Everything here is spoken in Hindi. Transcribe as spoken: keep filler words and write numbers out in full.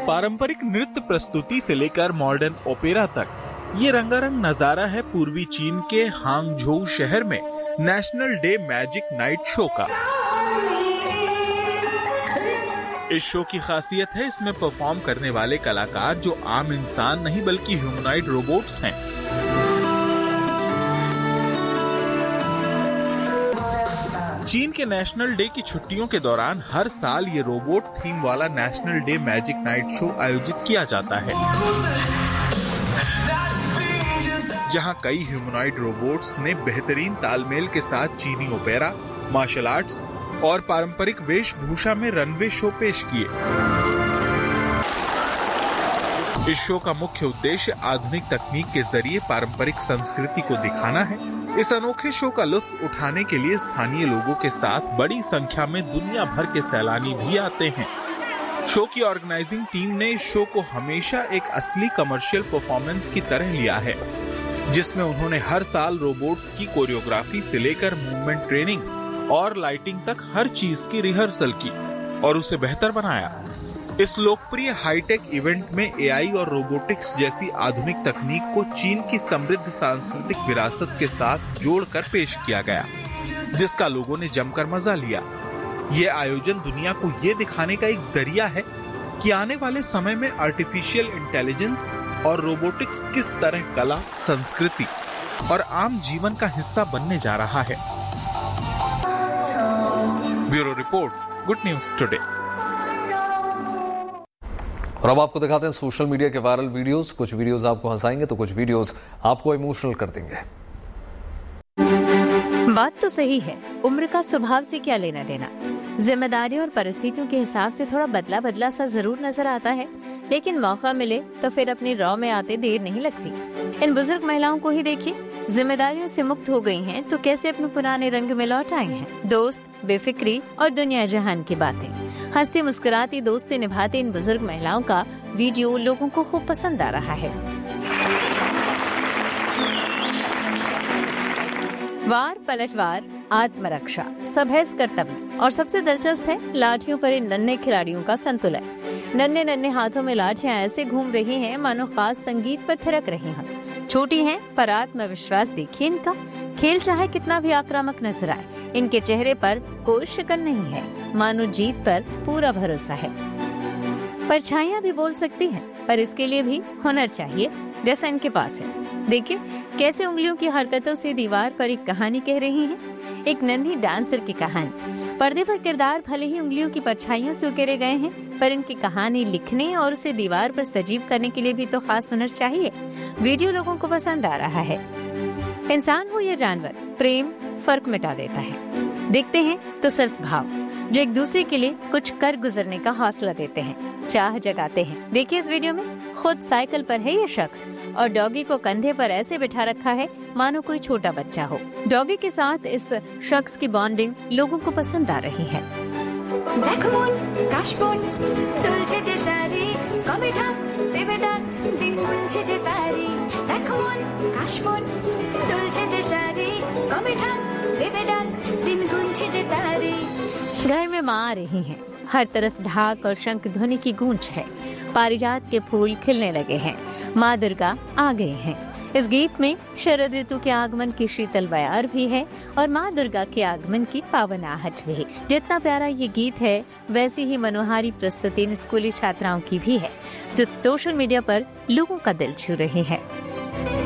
पारंपरिक नृत्य प्रस्तुति से लेकर मॉडर्न ओपेरा तक ये रंगारंग नजारा है पूर्वी चीन के हांगझोउ शहर में national day magic night show का। इस शो की खासियत है इसमें परफॉर्म करने वाले कलाकार जो आम इंसान नहीं बल्कि ह्यूमनॉइड रोबोट्स हैं। चीन के नेशनल डे की छुट्टियों के दौरान हर साल ये रोबोट थीम वाला national day magic night show आयोजित किया जाता है, जहां कई ह्यूमनॉइड रोबोट्स ने बेहतरीन तालमेल के साथ चीनी ओपेरा, मार्शल आर्ट्स और पारंपरिक वेशभूषा में रनवे शो पेश किए। इस शो का मुख्य उद्देश्य आधुनिक तकनीक के जरिए पारंपरिक संस्कृति को दिखाना है। इस अनोखे शो का लुत्फ उठाने के लिए स्थानीय लोगों के साथ बड़ी संख्या में दुनिया भर के सैलानी भी आते हैं। शो की ऑर्गेनाइजिंग टीम ने इस शो को हमेशा एक असली कमर्शियल परफॉर्मेंस की तरह लिया है, जिसमें उन्होंने हर साल रोबोट्स की कोरियोग्राफी से लेकर मूवमेंट ट्रेनिंग और लाइटिंग तक हर चीज की रिहर्सल की और उसे बेहतर बनाया। इस लोकप्रिय हाईटेक इवेंट में एआई और रोबोटिक्स जैसी आधुनिक तकनीक को चीन की समृद्ध सांस्कृतिक विरासत के साथ जोड़कर पेश किया गया, जिसका लोगों ने जमकर मजा लिया। ये आयोजन दुनिया को ये दिखाने का एक जरिया है कि आने वाले समय में आर्टिफिशियल इंटेलिजेंस और रोबोटिक्स किस तरह कला, संस्कृति और आम जीवन का हिस्सा बनने जा रहा है। Bureau report, good news today. और अब आपको दिखाते हैं सोशल मीडिया के वायरल वीडियोस। कुछ वीडियोस आपको हंसाएंगे तो कुछ वीडियोस आपको इमोशनल कर देंगे। बात तो सही है, उम्र का स्वभाव से क्या लेना देना। जिम्मेदारी और परिस्थितियों के हिसाब से थोड़ा बदला बदला सा जरूर नजर आता है, लेकिन मौका मिले तो फिर अपनी रॉ में आते देर नहीं लगती। इन बुजुर्ग महिलाओं को ही देखिए, जिम्मेदारियों से मुक्त हो गई हैं तो कैसे अपने पुराने रंग में लौट आई हैं। दोस्त, बेफिक्री और दुनिया जहान की बातें, हंसती मुस्कुराती दोस्ती निभाती इन बुजुर्ग महिलाओं का वीडियो लोगों को खूब पसंद आ रहा है। वार पलटवार, आत्मरक्षा, सब है कर्तव्य और सबसे दिलचस्प है लाठियों पर इन नन्हे खिलाड़ियों का संतुलन। नन्हे नन्हे हाथों में लाठियां ऐसे घूम रही हैं मानो खास संगीत पर थिरक रही हैं। छोटी हैं पर आत्मविश्वास देखिए इनका। खेल चाहे कितना भी आक्रामक नजर आए, इनके चेहरे पर कोई शिकन नहीं है, मानो जीत पर पूरा भरोसा है। परछाइयां भी बोल सकती हैं, पर इसके लिए भी हुनर चाहिए, जैसा इनके पास है। देखिए कैसे उंगलियों की हरकतों से दीवार पर एक कहानी कह रही हैं, एक नन्ही डांसर की कहानी। पर्दे पर किरदार भले ही उंगलियों की परछाइयों से उकेरे गए हैं, पर इनकी कहानी लिखने और उसे दीवार पर सजीव करने के लिए भी तो खास हुनर चाहिए। वीडियो लोगों को पसंद आ रहा है। इंसान हो या जानवर, प्रेम फर्क मिटा देता है। देखते हैं तो सिर्फ भाव जो एक दूसरे के लिए कुछ कर गुजरने का हौसला देते हैं, चाह जगाते हैं। देखिए इस वीडियो में खुद साइकिल पर है ये शख्स और डॉगी को कंधे पर ऐसे बिठा रखा है मानो कोई छोटा बच्चा हो। डॉगी के साथ इस शख्स की बॉन्डिंग लोगों को पसंद आ रही है। घर में माँ आ रही हैं, हर तरफ ढाक और शंख ध्वनि की गूंज है। पारिजात के फूल खिलने लगे हैं, माँ दुर्गा आ गए हैं। इस गीत में शरद ऋतु के आगमन की शीतल बयार भी है और माँ दुर्गा के आगमन की पावन आहट भी। जितना प्यारा ये गीत है, वैसी ही मनोहारी प्रस्तुति इन स्कूली छात्राओं की भी है, जो सोशल मीडिया पर लोगों का दिल छू रही है।